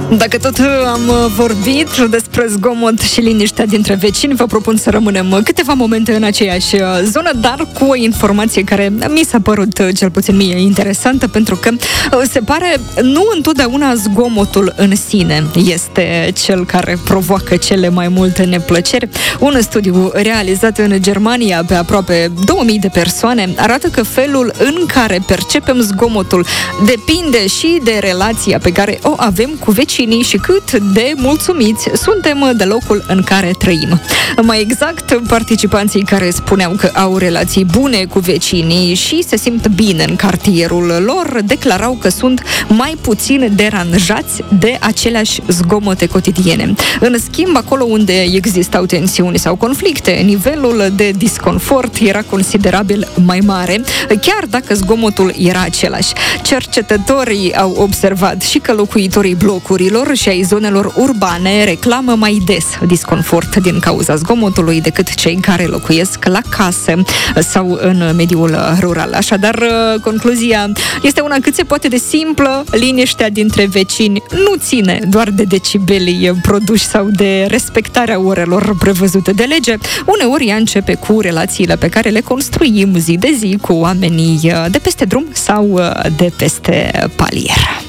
Dacă tot am vorbit despre zgomot și liniștea dintre vecini, vă propun să rămânem câteva momente în aceeași zonă, dar cu o informație care mi s-a părut, cel puțin mie, interesantă, pentru că se pare nu întotdeauna zgomotul în sine este cel care provoacă cele mai multe neplăceri. Un studiu realizat în Germania pe aproape 2000 de persoane arată că felul în care percepem zgomotul depinde și de relația pe care o avem cu vecinii și cât de mulțumiți suntem de locul în care trăim. Mai exact, participanții care spuneau că au relații bune cu vecinii și se simt bine în cartierul lor, declarau că sunt mai puțin deranjați de aceleași zgomote cotidiene. În schimb, acolo unde existau tensiuni sau conflicte, nivelul de disconfort era considerabil mai mare, chiar dacă zgomotul era același. Cercetătorii au observat și că locuitorii blocurilor și ai zonelor urbane reclamă mai des disconfort din cauza zgomotului decât cei care locuiesc la case sau în mediul rural. Așadar, concluzia este una cât se poate de simplă: liniștea dintre vecini nu ține doar de decibelii produși sau de respectarea orelor prevăzute de lege. Uneori ea începe cu relațiile pe care le construim zi de zi cu oamenii de peste drum sau de peste palier.